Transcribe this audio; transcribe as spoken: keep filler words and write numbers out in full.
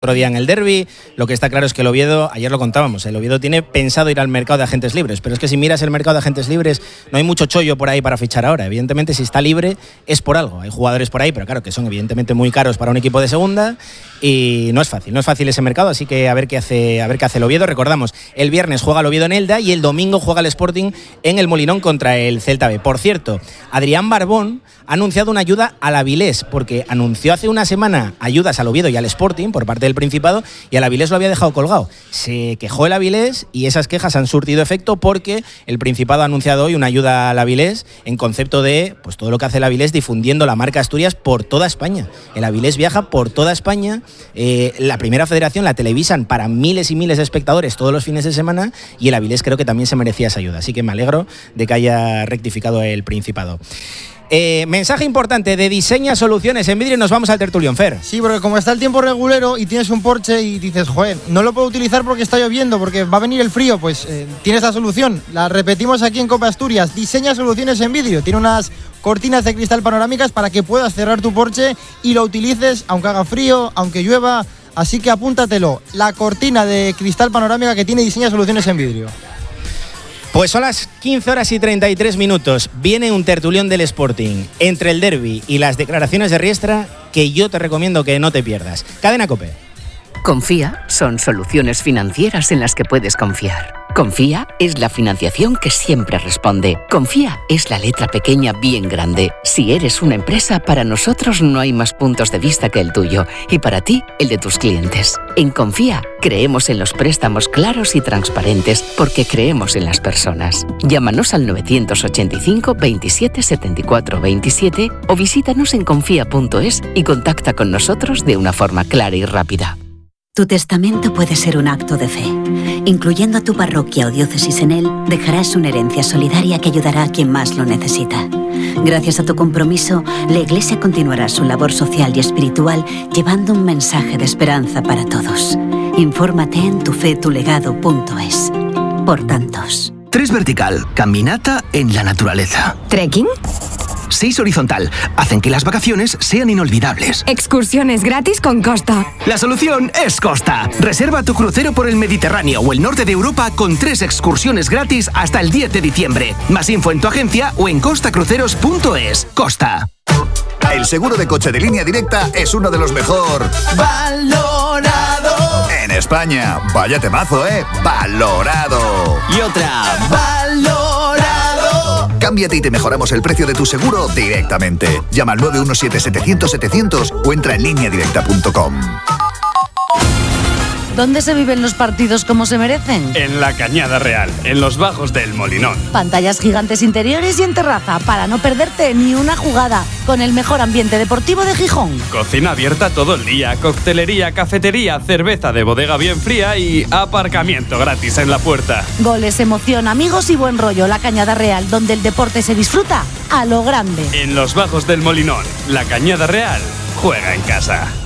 Otro día en el derbi, lo que está claro es que el Oviedo, ayer lo contábamos, el Oviedo tiene pensado ir al mercado de agentes libres, pero es que si miras el mercado de agentes libres no hay mucho chollo por ahí para fichar ahora. Evidentemente, si está libre es por algo. Hay jugadores por ahí, pero claro, que son evidentemente muy caros para un equipo de segunda y no es fácil, no es fácil ese mercado, así que a ver qué hace, a ver qué hace el Oviedo. Recordamos, el viernes juega el Oviedo en Elda y el domingo juega el Sporting en el Molinón contra el Celta B. Por cierto, Adrián Barbón ha anunciado una ayuda al Avilés, porque anunció hace una semana ayudas al Oviedo y al Sporting por parte del Principado y al Avilés lo había dejado colgado. Se quejó el Avilés y esas quejas han surtido efecto porque el Principado ha anunciado hoy una ayuda al Avilés en concepto de pues todo lo que hace el Avilés difundiendo la marca Asturias por toda España. El Avilés viaja por toda España, eh, la primera federación la televisan para miles y miles de espectadores todos los fines de semana y el Avilés creo que también se merecía esa ayuda, así que me alegro de que haya rectificado el Principado. Eh, mensaje importante de Diseña Soluciones en Vidrio y nos vamos al tertulión, Fer. Sí, porque como está el tiempo regulero y tienes un Porsche y dices, joder, no lo puedo utilizar porque está lloviendo, porque va a venir el frío, pues eh, tienes la solución. La repetimos aquí en Copa Asturias. Diseña Soluciones en Vidrio. Tiene unas cortinas de cristal panorámicas para que puedas cerrar tu Porsche y lo utilices aunque haga frío, aunque llueva. Así que apúntatelo. La cortina de cristal panorámica que tiene Diseña Soluciones en Vidrio. Pues son las quince horas y treinta y tres minutos. Viene un tertulión del Sporting entre el derbi y las declaraciones de Riestra que yo te recomiendo que no te pierdas. Cadena COPE. Confía son soluciones financieras en las que puedes confiar. Confía es la financiación que siempre responde. Confía es la letra pequeña bien grande. Si eres una empresa, para nosotros no hay más puntos de vista que el tuyo y para ti, el de tus clientes. En Confía creemos en los préstamos claros y transparentes porque creemos en las personas. Llámanos al nueve ocho cinco, veintisiete, setenta y cuatro, veintisiete o visítanos en confía punto es y contacta con nosotros de una forma clara y rápida. Tu testamento puede ser un acto de fe. Incluyendo a tu parroquia o diócesis en él, dejarás una herencia solidaria que ayudará a quien más lo necesita. Gracias a tu compromiso, la Iglesia continuará su labor social y espiritual llevando un mensaje de esperanza para todos. Infórmate en tufetulegado punto es. Por tantos. Tres vertical, caminata en la naturaleza. ¿Trekking? Seis horizontal, hacen que las vacaciones sean inolvidables. Excursiones gratis con Costa. La solución es Costa. Reserva tu crucero por el Mediterráneo o el norte de Europa con tres excursiones gratis hasta el diez de diciembre. Más info en tu agencia o en costa cruceros punto es. Costa. El seguro de coche de Línea Directa es uno de los mejor valorado en España. Vaya temazo, ¿eh? Valorado. Y otra. Valorado. Cámbiate y te mejoramos el precio de tu seguro directamente. Llama al nueve uno siete, setecientos, setecientos o entra en línea directa punto com. ¿Dónde se viven los partidos como se merecen? En la Cañada Real, en los bajos del Molinón. Pantallas gigantes interiores y en terraza para no perderte ni una jugada, con el mejor ambiente deportivo de Gijón. Cocina abierta todo el día, coctelería, cafetería, cerveza de bodega bien fría y aparcamiento gratis en la puerta. Goles, emoción, amigos y buen rollo. La Cañada Real, donde el deporte se disfruta a lo grande. En los bajos del Molinón, la Cañada Real juega en casa.